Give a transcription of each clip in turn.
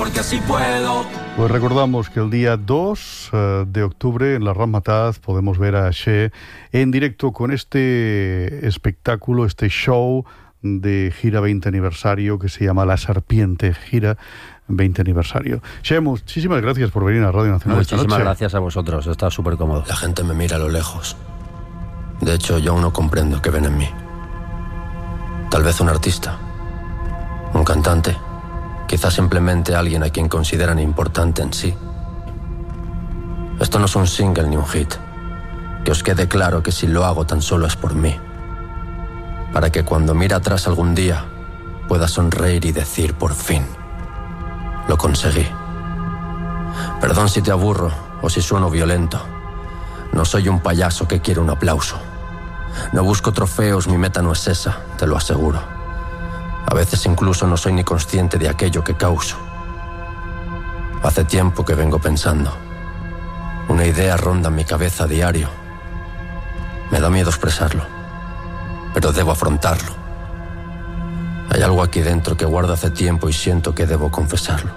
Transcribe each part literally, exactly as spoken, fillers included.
porque así puedo. Pues recordamos que el día dos uh, de octubre en la Ramataz podemos ver a She en directo con este espectáculo, este show de gira veinte aniversario que se llama La Serpiente, gira veinte aniversario. She, muchísimas gracias por venir a Radio Nacional. Muchísimas esta noche. Gracias a vosotros, está súper cómodo. La gente me mira a lo lejos. De hecho, yo aún no comprendo qué ven en mí. Tal vez un artista, un cantante, quizás simplemente alguien a quien consideran importante en sí. Esto no es un single ni un hit. Que os quede claro que si lo hago tan solo es por mí. Para que cuando mire atrás algún día pueda sonreír y decir por fin, lo conseguí. Perdón si te aburro o si sueno violento. No soy un payaso que quiere un aplauso. No busco trofeos, mi meta no es esa, te lo aseguro. A veces incluso no soy ni consciente de aquello que causo. Hace tiempo que vengo pensando. Una idea ronda en mi cabeza a diario. Me da miedo expresarlo, pero debo afrontarlo. Hay algo aquí dentro que guardo hace tiempo y siento que debo confesarlo.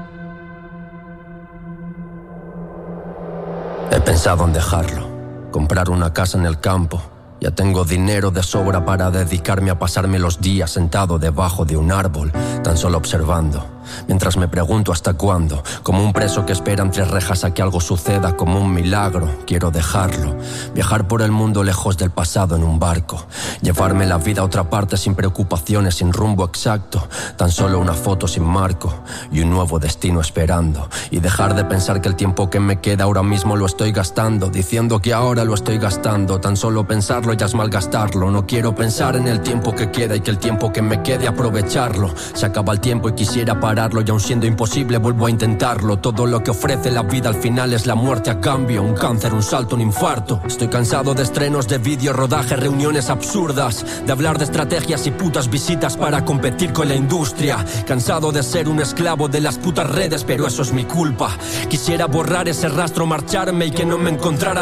He pensado en dejarlo, comprar una casa en el campo. Ya tengo dinero de sobra para dedicarme a pasarme los días sentado debajo de un árbol, tan solo observando, mientras me pregunto hasta cuándo, como un preso que espera entre rejas a que algo suceda como un milagro. Quiero dejarlo, viajar por el mundo lejos del pasado en un barco, llevarme la vida a otra parte sin preocupaciones, sin rumbo exacto, tan solo una foto sin marco y un nuevo destino esperando, y dejar de pensar que el tiempo que me queda ahora mismo lo estoy gastando, diciendo que ahora lo estoy gastando, tan solo pensarlo ya es malgastarlo. No quiero pensar en el tiempo que queda y que el tiempo que me quede aprovecharlo. Se acaba el tiempo y quisiera pararlo, y aun siendo imposible vuelvo a intentarlo. Todo lo que ofrece la vida al final es la muerte a cambio, un cáncer, un salto, un infarto. Estoy cansado de estrenos de vídeo, rodajes, reuniones absurdas, de hablar de estrategias y putas visitas para competir con la industria. Cansado de ser un esclavo de las putas redes, pero eso es mi culpa. Quisiera borrar ese rastro, marcharme y que no me encontrara